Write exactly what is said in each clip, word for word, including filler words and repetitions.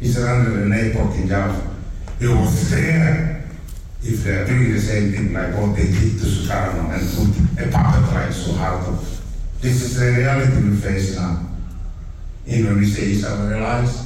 He surrendered an airport in Java. He was there if they are doing the same thing like what they did to Sukarno and put a puppet like Suharto. This is the reality we face now. Indonesia is our allies.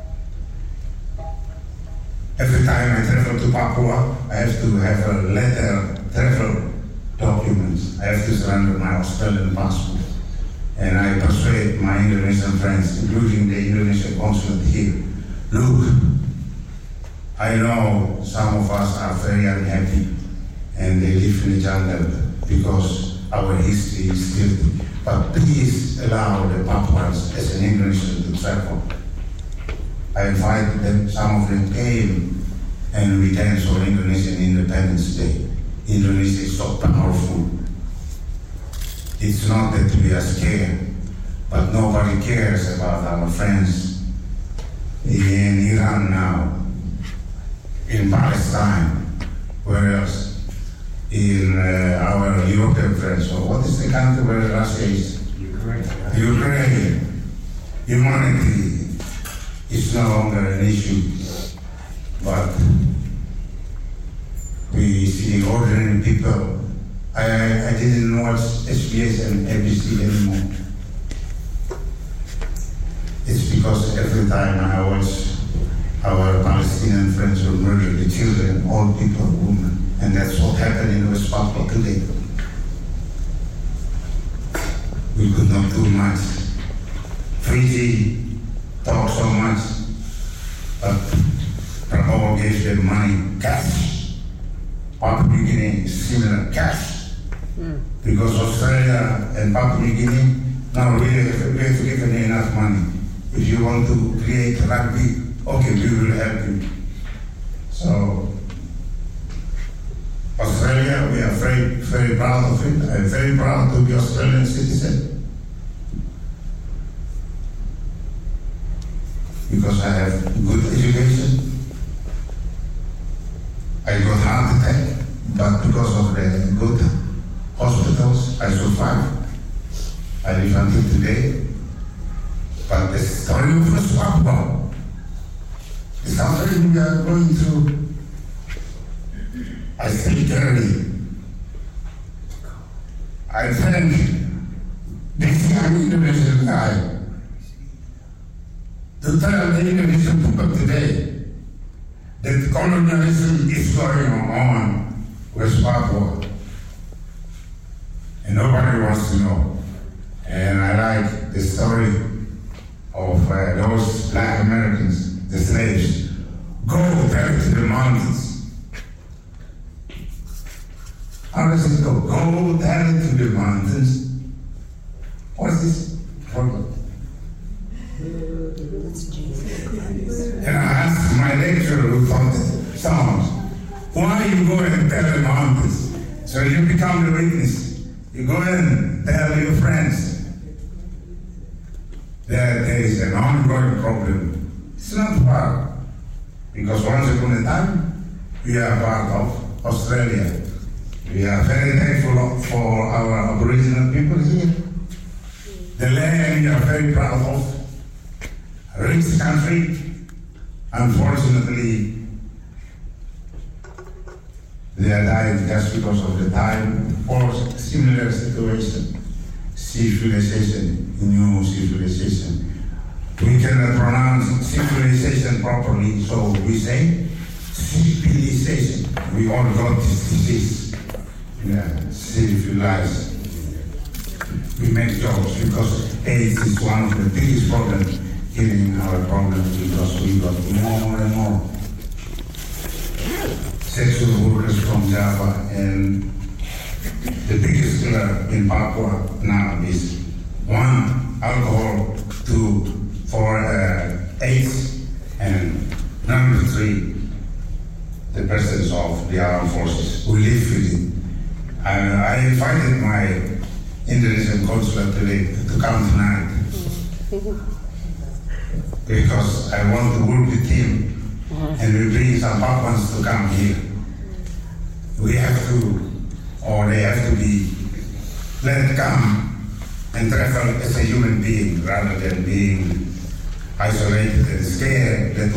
Every time I travel to Papua, I have to have a letter, travel documents. I have to surrender my Australian passport. And I persuade my Indonesian friends, including the Indonesian consulate here, look, I know some of us are very unhappy and they live in the jungle because our history is guilty. But please allow the Papuans as an Indonesian to travel. I invited them, some of them came, and we danced for Indonesian Independence Day. Indonesia is so powerful. It's not that we are scared, but nobody cares about our friends in Iran now, in Palestine, where else? In uh, our European friends. So what is the country where Russia is? Ukraine. Ukraine. Humanity is no longer an issue, but we see ordinary people. I, I didn't watch S B S and A B C anymore. It's because every time I watch our Palestinian friends who murder the children, old people, women, and that's what happened in West Papua today. We could not do much. Fiji talked so much, but Prabowo gave them money, cash. Papua New Guinea is similar, cash. Mm. Because Australia and Papua New Guinea, now we have, we have given enough money. If you want to create rugby, okay, we will help you. So, Australia, we are very, very proud of it. I'm very proud to be Australian citizen. Because I have good education. I got heart attack, but because of the good hospitals, I survived. I live until today. But the story of West Papua is something we are going through. I think early. I thank this young Indonesian guy to tell the Indonesian people today that colonialism is going on West Papua. And nobody wants to know. And I like the story of uh, those black Americans, the slaves. Go back to the mountains. How does it go? Go down to the mountains. What's this? Forgot. And I asked my lecturer who taught the songs, why you go and tell the mountains? So you become the witness. You go and tell your friends that there is an ongoing problem. It's not far. Because once upon a time, we are part of Australia. We are very thankful for our Aboriginal people here. The land we are very proud of. A rich country. Unfortunately, they are dying just because of the time for similar situation. Civilization, new civilization. We cannot pronounce civilization properly, so we say civilization. We all got this disease. Yeah, civilized. We make jokes because AIDS is one of the biggest problems here in our problems because we got more and more sexual workers from Java, and the biggest killer in Papua now is one, alcohol, two, for uh, AIDS, and number three, the presence of the armed forces. We live with it. I, I invited my Indonesian consulate today to come tonight because I want to work with him and we bring some Papuans to come here. We have to, or they have to be let come and travel as a human being rather than being isolated and scared that